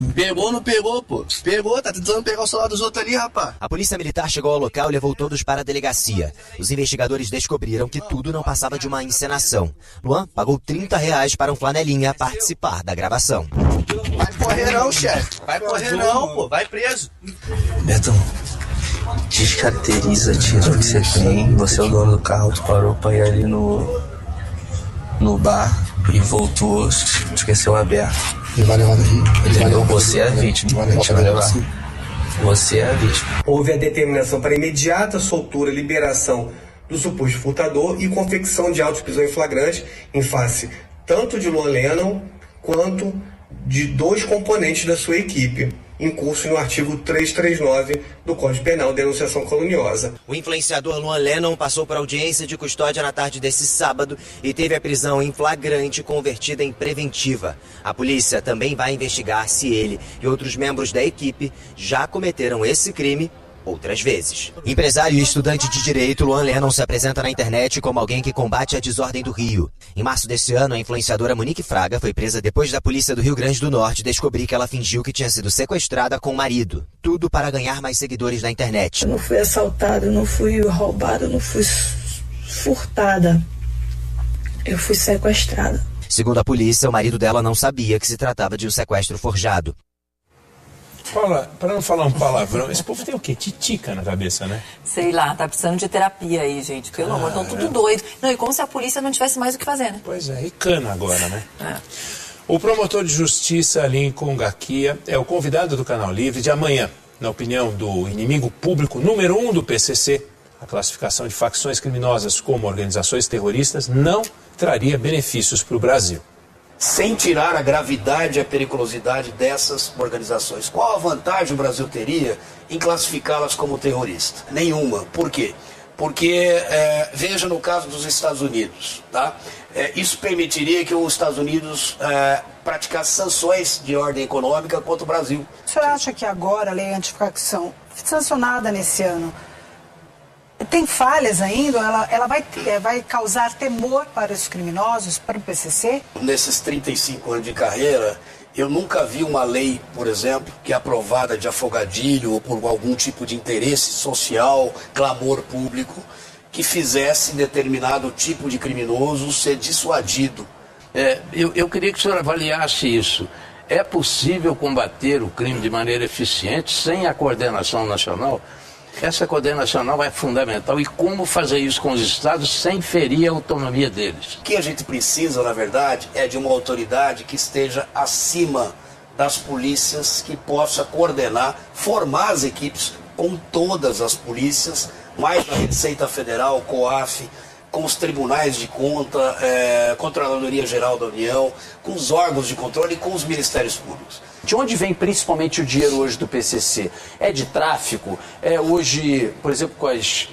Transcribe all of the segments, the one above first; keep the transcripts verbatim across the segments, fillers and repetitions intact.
Pegou ou não pegou, pô? Pegou, tá tentando pegar o celular dos outros ali, rapaz. A polícia militar chegou ao local e levou todos para a delegacia. Os investigadores descobriram que tudo não passava de uma encenação. Luan pagou trinta reais para um flanelinha participar da gravação. Vai correr não, chefe. Vai correr não, pô. Vai preso. Beto, descaracteriza, tira o que você tem. Você é o dono do carro, tu parou pra ir ali no, no bar e voltou, esqueceu aberto. Ele vai levar daqui. Entendeu? Você é a vítima. Deixa eu levar. Você é a vítima. Houve a determinação para imediata soltura, liberação do suposto furtador e confecção de auto de prisão em flagrante em face tanto de Luan Lennon quanto de dois componentes da sua equipe, em curso no artigo trezentos e trinta e nove do Código Penal, denunciação caluniosa. O influenciador Luan Lennon passou por audiência de custódia na tarde desse sábado e teve a prisão em flagrante convertida em preventiva. A polícia também vai investigar se ele e outros membros da equipe já cometeram esse crime outras vezes. Empresário e estudante de direito, Luan Lennon se apresenta na internet como alguém que combate a desordem do Rio. Em março desse ano, a influenciadora Monique Fraga foi presa depois da polícia do Rio Grande do Norte descobrir que ela fingiu que tinha sido sequestrada com o marido. Tudo para ganhar mais seguidores na internet. Eu não fui assaltada, eu não fui roubada, eu não fui furtada. Eu fui sequestrada. Segundo a polícia, o marido dela não sabia que se tratava de um sequestro forjado. Fala, para não falar um palavrão, esse povo tem o quê? Titica na cabeça, né? Sei lá, tá precisando de terapia aí, gente. Pelo amor, estão tudo doido. Não, e como se a polícia não tivesse mais o que fazer, né? Pois é, e cana agora, né? É. O promotor de justiça Lincoln Gaquia é o convidado do Canal Livre de amanhã. Na opinião do inimigo público número um do P C C, a classificação de facções criminosas como organizações terroristas não traria benefícios para o Brasil. Sem tirar a gravidade e a periculosidade dessas organizações. Qual a vantagem o Brasil teria em classificá-las como terroristas? Nenhuma. Por quê? Porque, é, veja no caso dos Estados Unidos, tá? É, isso permitiria que os Estados Unidos é, praticasse sanções de ordem econômica contra o Brasil. O senhor acha que agora a lei antifacção, sancionada nesse ano, tem falhas ainda? Ela, ela vai, vai causar temor para os criminosos, para o P C C? Nesses trinta e cinco anos de carreira, eu nunca vi uma lei, por exemplo, que é aprovada de afogadilho ou por algum tipo de interesse social, clamor público, que fizesse determinado tipo de criminoso ser dissuadido. É, eu, eu queria que o senhor avaliasse isso. É possível combater o crime de maneira eficiente sem a coordenação nacional? Essa coordenação nacional é fundamental. E como fazer isso com os estados sem ferir a autonomia deles? O que a gente precisa, na verdade, é de uma autoridade que esteja acima das polícias, que possa coordenar, formar as equipes com todas as polícias, mais a Receita Federal, COAF, com os tribunais de conta, é, Controladoria Geral da União, com os órgãos de controle e com os ministérios públicos. De onde vem principalmente o dinheiro hoje do P C C? É de tráfico? É hoje, por exemplo, com as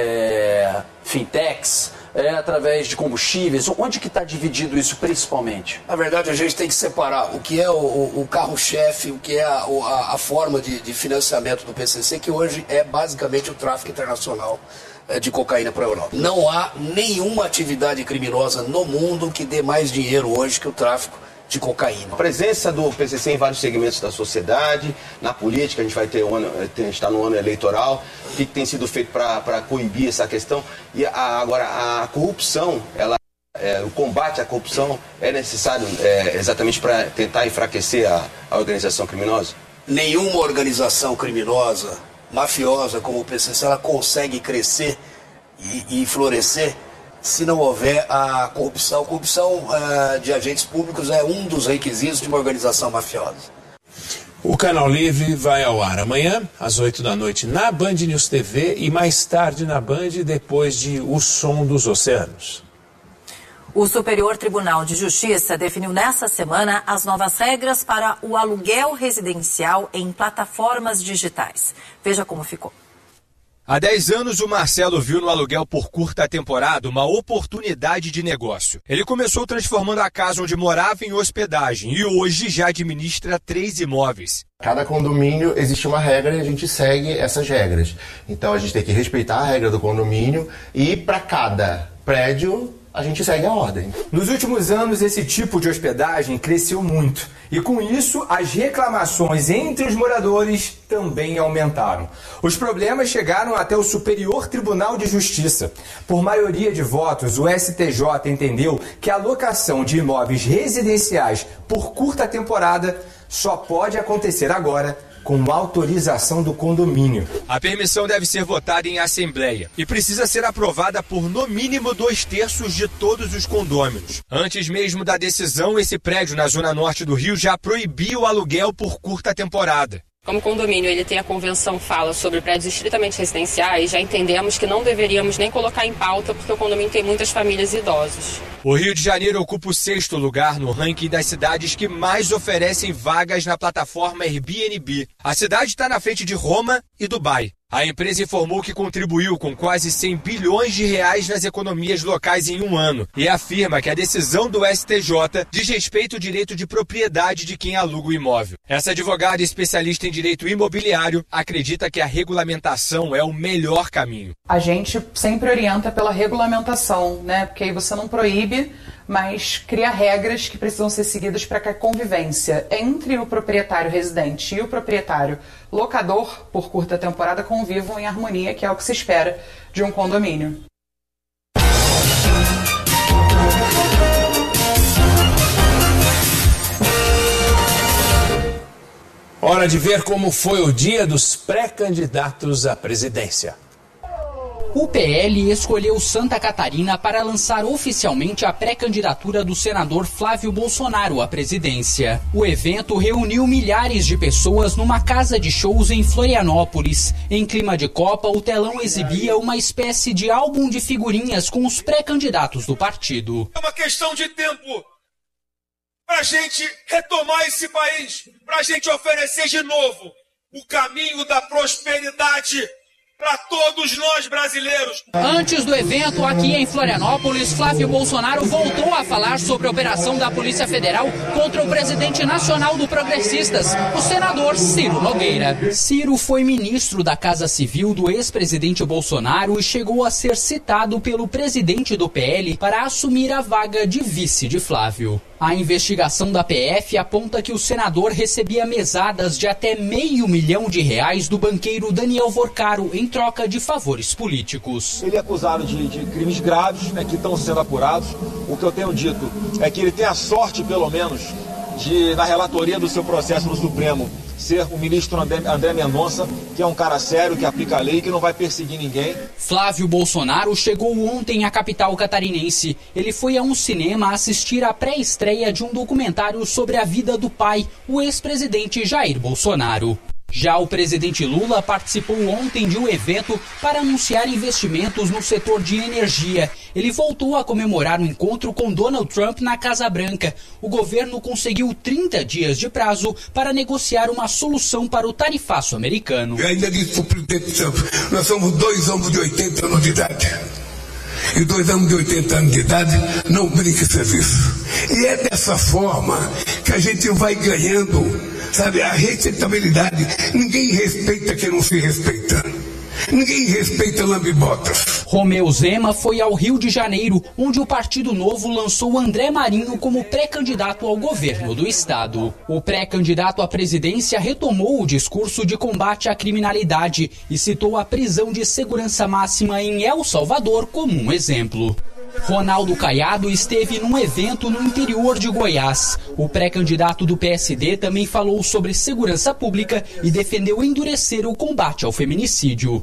é, fintechs? É através de combustíveis? Onde que está dividido isso principalmente? Na verdade, a gente tem que separar o que é o, o carro-chefe, o que é a, a, a forma de, de financiamento do P C C, que hoje é basicamente o tráfico internacional de cocaína para a Europa. Não há nenhuma atividade criminosa no mundo que dê mais dinheiro hoje que o tráfico de cocaína. A presença do P C C em vários segmentos da sociedade, na política, a gente vai ter um ano, a gente está no ano eleitoral, o que, que tem sido feito para coibir essa questão? E a, agora, a corrupção, ela, é, o combate à corrupção é necessário é, exatamente para tentar enfraquecer a, a organização criminosa? Nenhuma organização criminosa, mafiosa como o P C C, ela consegue crescer e, e florescer se não houver a corrupção. A corrupção uh, de agentes públicos é um dos requisitos de uma organização mafiosa. O Canal Livre vai ao ar amanhã, às oito da noite, na Band News T V e mais tarde na Band, depois de O Som dos Oceanos. O Superior Tribunal de Justiça definiu nesta semana as novas regras para o aluguel residencial em plataformas digitais. Veja como ficou. Há dez anos, o Marcelo viu no aluguel por curta temporada uma oportunidade de negócio. Ele começou transformando a casa onde morava em hospedagem e hoje já administra três imóveis. Cada condomínio existe uma regra e a gente segue essas regras. Então a gente tem que respeitar a regra do condomínio e para cada prédio a gente segue a ordem. Nos últimos anos, esse tipo de hospedagem cresceu muito. E com isso, as reclamações entre os moradores também aumentaram. Os problemas chegaram até o Superior Tribunal de Justiça. Por maioria de votos, o S T J entendeu que a locação de imóveis residenciais por curta temporada só pode acontecer agora com autorização do condomínio. A permissão deve ser votada em assembleia e precisa ser aprovada por no mínimo dois terços de todos os condôminos. Antes mesmo da decisão, esse prédio na zona norte do Rio já proibia o aluguel por curta temporada. Como o condomínio ele tem a convenção fala sobre prédios estritamente residenciais, já entendemos que não deveríamos nem colocar em pauta porque o condomínio tem muitas famílias idosas. O Rio de Janeiro ocupa o sexto lugar no ranking das cidades que mais oferecem vagas na plataforma Airbnb. A cidade está na frente de Roma e Dubai. A empresa informou que contribuiu com quase cem bilhões de reais nas economias locais em um ano e afirma que a decisão do S T J diz respeito ao direito de propriedade de quem aluga o imóvel. Essa advogada especialista em direito imobiliário acredita que a regulamentação é o melhor caminho. A gente sempre orienta pela regulamentação, né? Porque aí você não proíbe, mas cria regras que precisam ser seguidas para que a convivência entre o proprietário residente e o proprietário locador por curta temporada convivam em harmonia, que é o que se espera de um condomínio. Hora de ver como foi o dia dos pré-candidatos à presidência. O P L escolheu Santa Catarina para lançar oficialmente a pré-candidatura do senador Flávio Bolsonaro à presidência. O evento reuniu milhares de pessoas numa casa de shows em Florianópolis. Em clima de Copa, o telão exibia uma espécie de álbum de figurinhas com os pré-candidatos do partido. É uma questão de tempo para a gente retomar esse país, para a gente oferecer de novo o caminho da prosperidade para todos nós brasileiros. Antes do evento, aqui em Florianópolis, Flávio Bolsonaro voltou a falar sobre a operação da Polícia Federal contra o presidente nacional do Progressistas, o senador Ciro Nogueira. Ciro foi ministro da Casa Civil do ex-presidente Bolsonaro e chegou a ser citado pelo presidente do P L para assumir a vaga de vice de Flávio. A investigação da P F aponta que o senador recebia mesadas de até meio milhão de reais do banqueiro Daniel Vorcaro em troca de favores políticos. Ele é acusado de, de crimes graves, né, que estão sendo apurados. O que eu tenho dito é que ele tem a sorte, pelo menos, de, na relatoria do seu processo no Supremo, ser o ministro André, André Mendonça, que é um cara sério, que aplica a lei e que não vai perseguir ninguém. Flávio Bolsonaro chegou ontem à capital catarinense. Ele foi a um cinema assistir à pré-estreia de um documentário sobre a vida do pai, o ex-presidente Jair Bolsonaro. Já o presidente Lula participou ontem de um evento para anunciar investimentos no setor de energia. Ele voltou a comemorar o encontro com Donald Trump na Casa Branca. O governo conseguiu trinta dias de prazo para negociar uma solução para o tarifaço americano. Eu ainda disse para o presidente Trump, nós somos dois homens de oitenta anos de idade. E dois homens de oitenta anos de idade não brinca serviço. E é dessa forma que a gente vai ganhando, sabe, a respeitabilidade. Ninguém respeita quem não se respeita. Ninguém respeita lambibotas. Romeu Zema foi ao Rio de Janeiro, onde o Partido Novo lançou André Marinho como pré-candidato ao governo do estado. O pré-candidato à presidência retomou o discurso de combate à criminalidade e citou a prisão de segurança máxima em El Salvador como um exemplo. Ronaldo Caiado esteve num evento no interior de Goiás. O pré-candidato do P S D também falou sobre segurança pública e defendeu endurecer o combate ao feminicídio.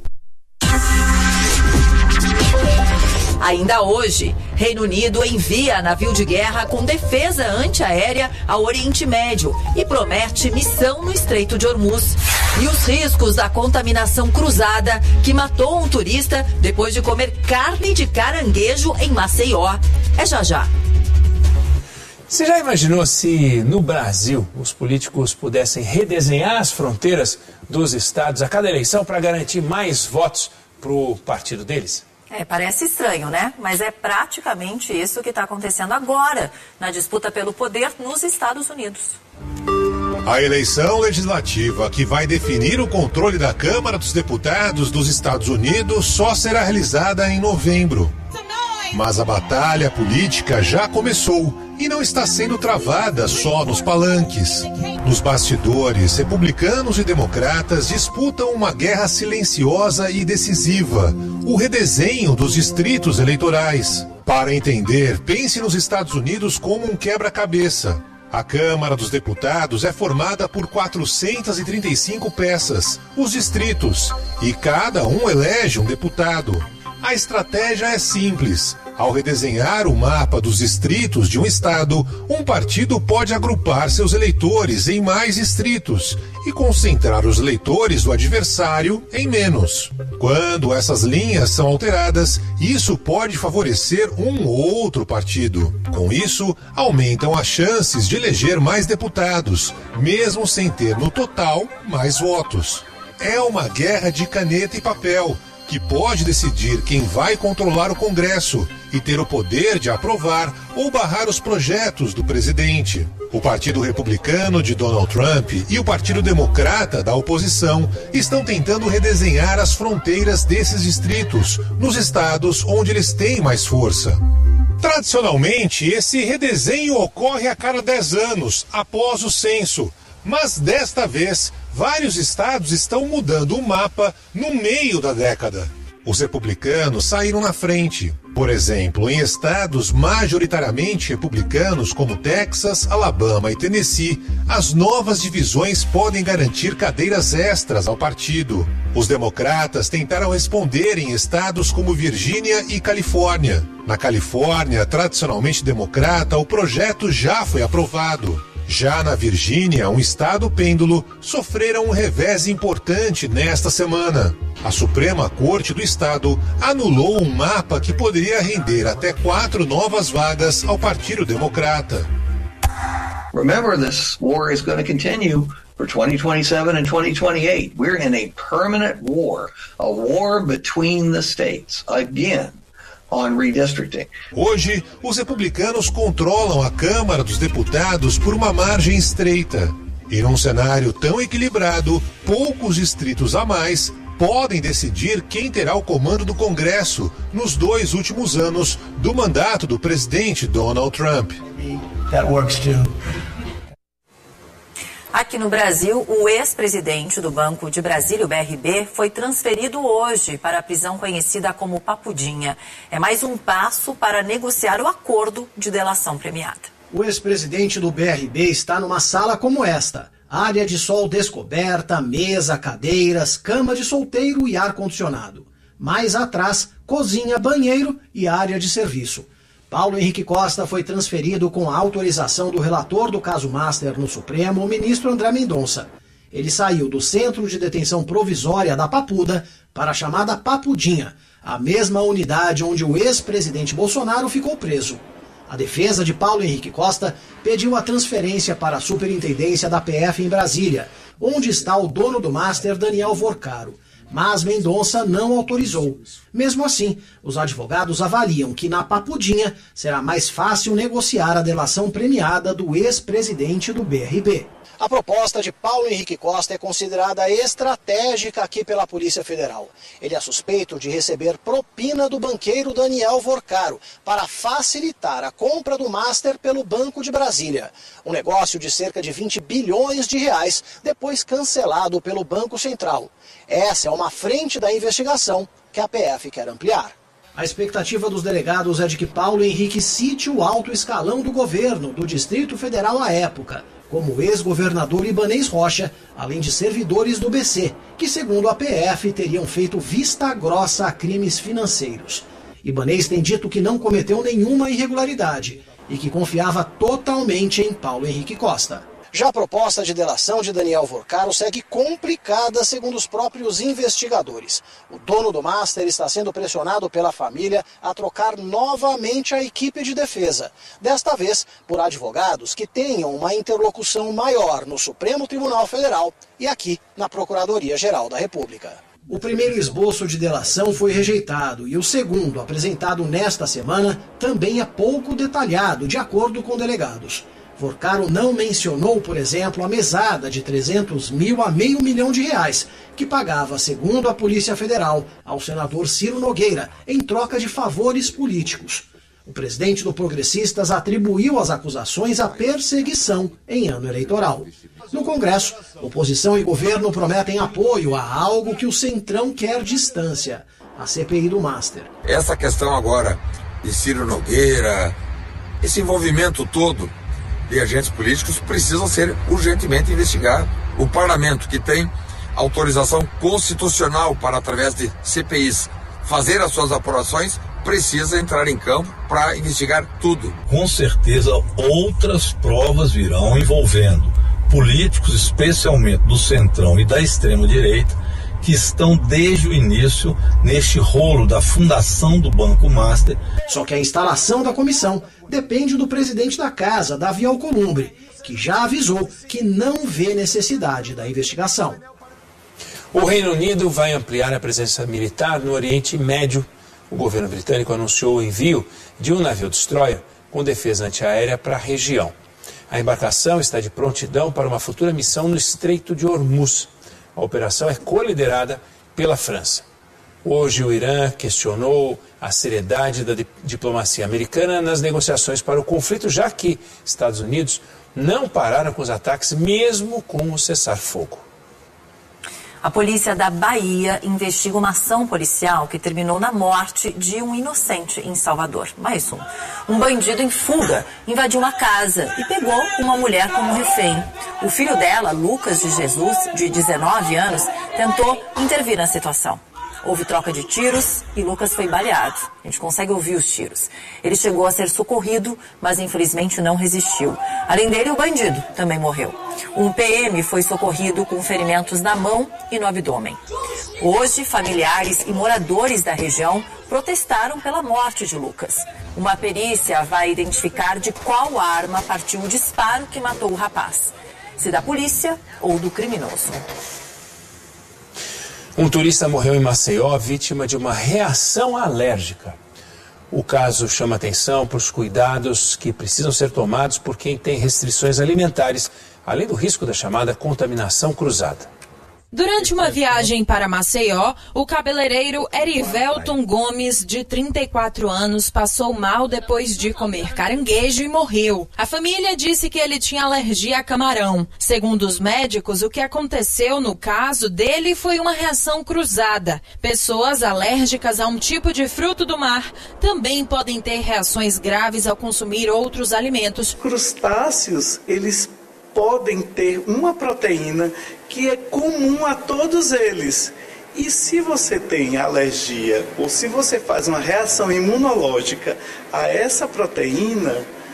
Ainda hoje, Reino Unido envia navio de guerra com defesa antiaérea ao Oriente Médio e promete missão no Estreito de Hormuz. E os riscos da contaminação cruzada que matou um turista depois de comer carne de caranguejo em Maceió. É já já. Você já imaginou se no Brasil os políticos pudessem redesenhar as fronteiras dos estados a cada eleição para garantir mais votos para o partido deles? É, parece estranho, né? Mas é praticamente isso que está acontecendo agora na disputa pelo poder nos Estados Unidos. A eleição legislativa que vai definir o controle da Câmara dos Deputados dos Estados Unidos só será realizada em novembro. Mas a batalha política já começou e não está sendo travada só nos palanques. Nos bastidores, republicanos e democratas disputam uma guerra silenciosa e decisiva, o redesenho dos distritos eleitorais. Para entender, pense nos Estados Unidos como um quebra-cabeça. A Câmara dos Deputados é formada por quatrocentas e trinta e cinco peças, os distritos, e cada um elege um deputado. A estratégia é simples. Ao redesenhar o mapa dos distritos de um estado, um partido pode agrupar seus eleitores em mais distritos e concentrar os eleitores do adversário em menos. Quando essas linhas são alteradas, isso pode favorecer um ou outro partido. Com isso, aumentam as chances de eleger mais deputados, mesmo sem ter no total mais votos. É uma guerra de caneta e papel, que pode decidir quem vai controlar o Congresso e ter o poder de aprovar ou barrar os projetos do presidente. O Partido Republicano de Donald Trump e o Partido Democrata da oposição estão tentando redesenhar as fronteiras desses distritos, nos estados onde eles têm mais força. Tradicionalmente, esse redesenho ocorre a cada dez anos, após o censo. Mas desta vez, vários estados estão mudando o mapa no meio da década. Os republicanos saíram na frente. Por exemplo, em estados majoritariamente republicanos como Texas, Alabama e Tennessee, as novas divisões podem garantir cadeiras extras ao partido. Os democratas tentaram responder em estados como Virgínia e Califórnia. Na Califórnia, tradicionalmente democrata, o projeto já foi aprovado. Já na Virgínia, um estado pêndulo, sofreram um revés importante nesta semana. A Suprema Corte do Estado anulou um mapa que poderia render até quatro novas vagas ao Partido Democrata. Remember, this war is going to continue for twenty twenty-seven and twenty twenty-eight. We're in a permanent war, a war between the states, again. On redistricting. Hoje, os republicanos controlam a Câmara dos Deputados por uma margem estreita. E num cenário tão equilibrado, poucos distritos a mais podem decidir quem terá o comando do Congresso nos dois últimos anos do mandato do presidente Donald Trump. That works too. Aqui no Brasil, o ex-presidente do Banco de Brasília, o B R B, foi transferido hoje para a prisão conhecida como Papudinha. É mais um passo para negociar o acordo de delação premiada. O ex-presidente do B R B está numa sala como esta. Área de sol descoberta, mesa, cadeiras, cama de solteiro e ar-condicionado. Mais atrás, cozinha, banheiro e área de serviço. Paulo Henrique Costa foi transferido com a autorização do relator do caso Master no Supremo, o ministro André Mendonça. Ele saiu do Centro de Detenção Provisória da Papuda para a chamada Papudinha, a mesma unidade onde o ex-presidente Bolsonaro ficou preso. A defesa de Paulo Henrique Costa pediu a transferência para a superintendência da P F em Brasília, onde está o dono do Master, Daniel Vorcaro. Mas Mendonça não autorizou. Mesmo assim, os advogados avaliam que na Papudinha será mais fácil negociar a delação premiada do ex-presidente do B R B. A proposta de Paulo Henrique Costa é considerada estratégica aqui pela Polícia Federal. Ele é suspeito de receber propina do banqueiro Daniel Vorcaro para facilitar a compra do Master pelo Banco de Brasília. Um negócio de cerca de vinte bilhões de reais, depois cancelado pelo Banco Central. Essa é uma frente da investigação que a P F quer ampliar. A expectativa dos delegados é de que Paulo Henrique cite o alto escalão do governo do Distrito Federal à época, como o ex-governador Ibanez Rocha, além de servidores do B C, que, segundo a P F, teriam feito vista grossa a crimes financeiros. Ibanez tem dito que não cometeu nenhuma irregularidade e que confiava totalmente em Paulo Henrique Costa. Já a proposta de delação de Daniel Vorcaro segue complicada, segundo os próprios investigadores. O dono do Master está sendo pressionado pela família a trocar novamente a equipe de defesa. Desta vez, por advogados que tenham uma interlocução maior no Supremo Tribunal Federal e aqui na Procuradoria-Geral da República. O primeiro esboço de delação foi rejeitado e o segundo, apresentado nesta semana, também é pouco detalhado, de acordo com delegados. Vorcaro não mencionou, por exemplo, a mesada de trezentos mil a meio milhão de reais, que pagava, segundo a Polícia Federal, ao senador Ciro Nogueira, em troca de favores políticos. O presidente do Progressistas atribuiu as acusações à perseguição em ano eleitoral. No Congresso, oposição e governo prometem apoio a algo que o Centrão quer distância, a C P I do Master. Essa questão agora de Ciro Nogueira, esse envolvimento todo de agentes políticos precisa ser urgentemente investigado. O parlamento, que tem autorização constitucional para, através de C P Is, fazer as suas apurações, precisa entrar em campo para investigar tudo. Com certeza outras provas virão envolvendo políticos, especialmente do Centrão e da extrema-direita, que estão desde o início neste rolo da fundação do Banco Master. Só que a instalação da comissão depende do presidente da casa, Davi Alcolumbre, que já avisou que não vê necessidade da investigação. O Reino Unido vai ampliar a presença militar no Oriente Médio. O governo britânico anunciou o envio de um navio-destroyer com defesa antiaérea para a região. A embarcação está de prontidão para uma futura missão no Estreito de Hormuz. A operação é co-liderada pela França. Hoje, o Irã questionou a seriedade da diplomacia americana nas negociações para o conflito, já que Estados Unidos não pararam com os ataques, mesmo com o cessar-fogo. A polícia da Bahia investiga uma ação policial que terminou na morte de um inocente em Salvador. Mais um. Um bandido em fuga invadiu uma casa e pegou uma mulher como refém. O filho dela, Lucas de Jesus, de dezenove anos, tentou intervir na situação. Houve troca de tiros e Lucas foi baleado. A gente consegue ouvir os tiros. Ele chegou a ser socorrido, mas infelizmente não resistiu. Além dele, o bandido também morreu. Um P M foi socorrido com ferimentos na mão e no abdômen. Hoje, familiares e moradores da região protestaram pela morte de Lucas. Uma perícia vai identificar de qual arma partiu o disparo que matou o rapaz. Se da polícia ou do criminoso. Um turista morreu em Maceió, vítima de uma reação alérgica. O caso chama atenção para os cuidados que precisam ser tomados por quem tem restrições alimentares, além do risco da chamada contaminação cruzada. Durante uma viagem para Maceió, o cabeleireiro Erivelton Gomes, de trinta e quatro anos, passou mal depois de comer caranguejo e morreu. A família disse que ele tinha alergia a camarão. Segundo os médicos, o que aconteceu no caso dele foi uma reação cruzada. Pessoas alérgicas a um tipo de fruto do mar também podem ter reações graves ao consumir outros alimentos. Crustáceos, eles podem ter uma proteína que é comum a todos eles. E se você tem alergia ou se você faz uma reação imunológica a essa proteína,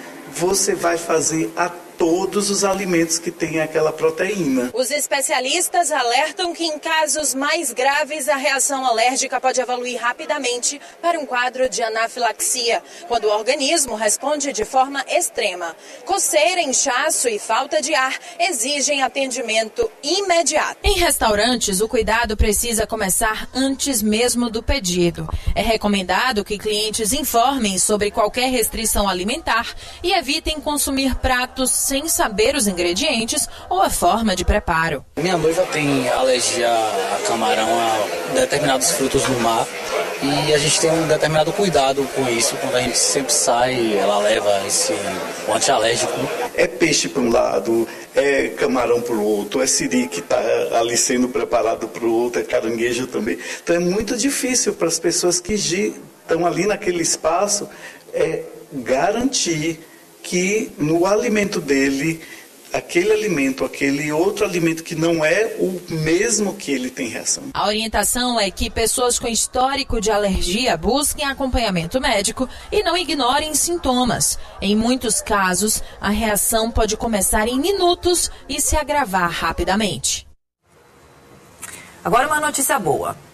você vai fazer a todos os alimentos que têm aquela proteína. Os especialistas alertam que em casos mais graves a reação alérgica pode evoluir rapidamente para um quadro de anafilaxia, quando o organismo responde de forma extrema. Coceira, inchaço e falta de ar exigem atendimento imediato. Em restaurantes, o cuidado precisa começar antes mesmo do pedido. É recomendado que clientes informem sobre qualquer restrição alimentar e evitem consumir pratos sem saber os ingredientes ou a forma de preparo. Minha noiva tem alergia a camarão, a determinados frutos do mar, e a gente tem um determinado cuidado com isso. Quando a gente sempre sai, ela leva esse um antialérgico. É peixe para um lado, é camarão para o outro, é siri que está ali sendo preparado para o outro, é caranguejo também. Então é muito difícil para as pessoas que estão ali naquele espaço é, garantir que no alimento dele, aquele alimento, aquele outro alimento que não é o mesmo que ele tem reação. A orientação é que pessoas com histórico de alergia busquem acompanhamento médico e não ignorem sintomas. Em muitos casos, a reação pode começar em minutos e se agravar rapidamente. Agora uma notícia boa.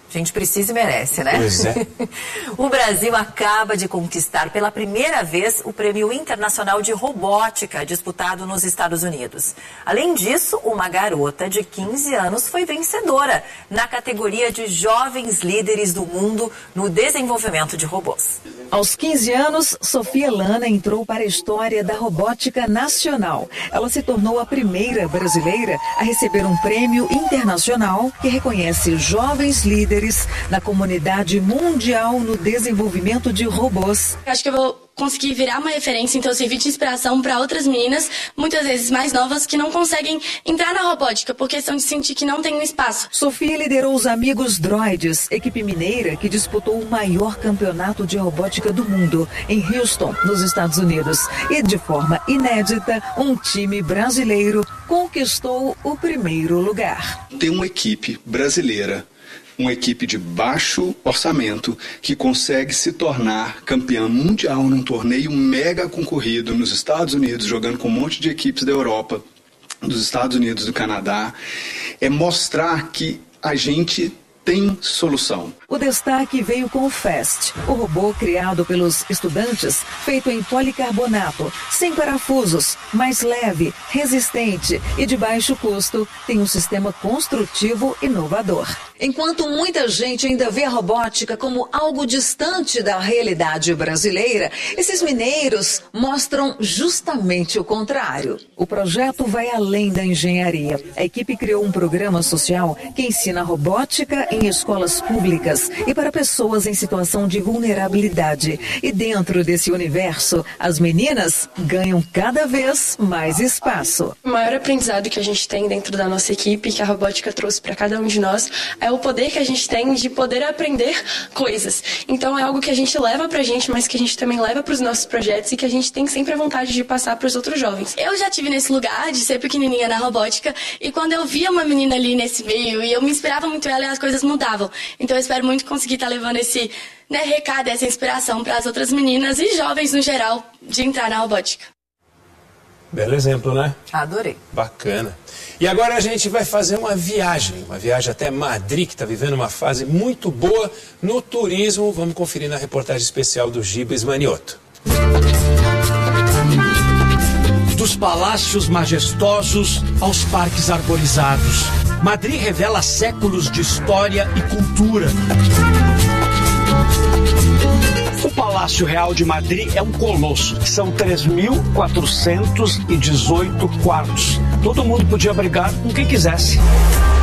A gente precisa e merece, né? Pois é. O Brasil acaba de conquistar pela primeira vez o Prêmio Internacional de Robótica, disputado nos Estados Unidos. Além disso, uma garota de quinze anos foi vencedora na categoria de Jovens Líderes do Mundo no desenvolvimento de robôs. Aos quinze anos, Sofia Lana entrou para a história da robótica nacional. Ela se tornou a primeira brasileira a receber um prêmio internacional que reconhece jovens líderes na comunidade mundial no desenvolvimento de robôs. Acho que eu vou conseguir virar uma referência, então servir de inspiração para outras meninas, muitas vezes mais novas, que não conseguem entrar na robótica por questão de sentir que não tem um espaço. Sofia liderou os Amigos Droids, equipe mineira que disputou o maior campeonato de robótica do mundo, em Houston, nos Estados Unidos. E de forma inédita, um time brasileiro conquistou o primeiro lugar. Tem uma equipe brasileira, uma equipe de baixo orçamento que consegue se tornar campeã mundial num torneio mega concorrido nos Estados Unidos, jogando com um monte de equipes da Europa, dos Estados Unidos, do Canadá, é mostrar que a gente tem solução. O destaque veio com o Fast, o robô criado pelos estudantes, feito em policarbonato, sem parafusos, mais leve, resistente e de baixo custo, tem um sistema construtivo inovador. Enquanto muita gente ainda vê a robótica como algo distante da realidade brasileira, esses mineiros mostram justamente o contrário. O projeto vai além da engenharia. A equipe criou um programa social que ensina robótica em escolas públicas e para pessoas em situação de vulnerabilidade. E dentro desse universo, as meninas ganham cada vez mais espaço. O maior aprendizado que a gente tem dentro da nossa equipe, que a robótica trouxe para cada um de nós, é o poder que a gente tem de poder aprender coisas. Então é algo que a gente leva pra gente, mas que a gente também leva para os nossos projetos e que a gente tem sempre a vontade de passar para os outros jovens. Eu já tive nesse lugar de ser pequenininha na robótica e quando eu via uma menina ali nesse meio e eu me inspirava muito ela e as coisas mudavam. Então eu espero muito conseguir estar levando esse, né, recado, essa inspiração para as outras meninas e jovens no geral de entrar na robótica. Belo exemplo, né? Adorei. Bacana. E agora a gente vai fazer uma viagem, uma viagem até Madrid, que está vivendo uma fase muito boa no turismo. Vamos conferir na reportagem especial do Gibas Manioto. Dos palácios majestosos aos parques arborizados, Madrid revela séculos de história e cultura. O Palácio Real de Madrid é um colosso. São três mil quatrocentos e dezoito quartos. Todo mundo podia brigar com quem quisesse.